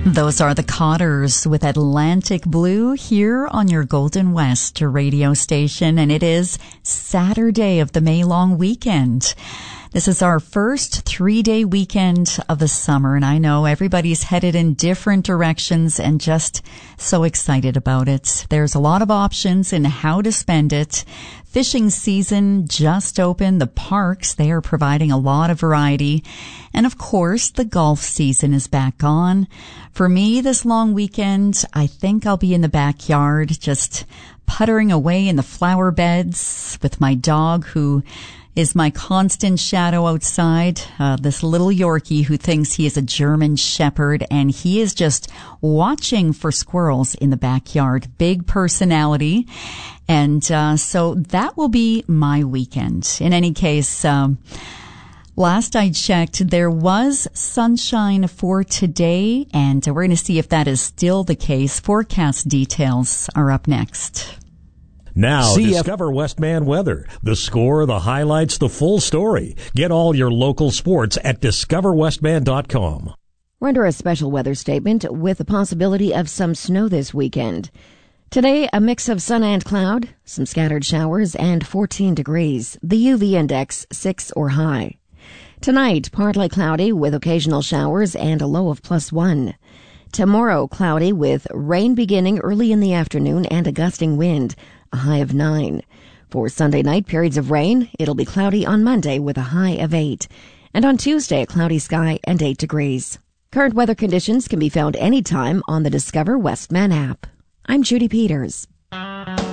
Those are the Cotters with Atlantic Blue here on your Golden West radio station, and it is Saturday of the May long weekend. This is our first 3-day weekend of the summer, and I know everybody's headed in different directions and just so excited about it. There's a lot of options in how to spend it. Fishing season just opened. The parks, they are providing a lot of variety. And of course, the golf season is back on. For me, this long weekend, I think I'll be in the backyard, just puttering away in the flower beds with my dog, who is my constant shadow outside, this little Yorkie who thinks he is a German Shepherd, and he is just watching for squirrels in the backyard. Big personality. And so that will be my weekend. In any case, last I checked, there was sunshine for today, and we're going to see if that is still the case. Forecast details are up next. Now, Discover Westman Weather. The score, the highlights, the full story. Get all your local sports at discoverwestman.com. We're under a special weather statement with the possibility of some snow this weekend. Today, a mix of sun and cloud, some scattered showers, and 14 degrees. The UV index 6 or high. Tonight, partly cloudy with occasional showers and a low of +1. Tomorrow, cloudy with rain beginning early in the afternoon and a gusting wind, a high of 9. For Sunday night, periods of rain. It'll be cloudy on Monday with a high of 8. And on Tuesday, a cloudy sky and 8 degrees. Current weather conditions can be found anytime on the Discover Westman app. I'm Judy Peters.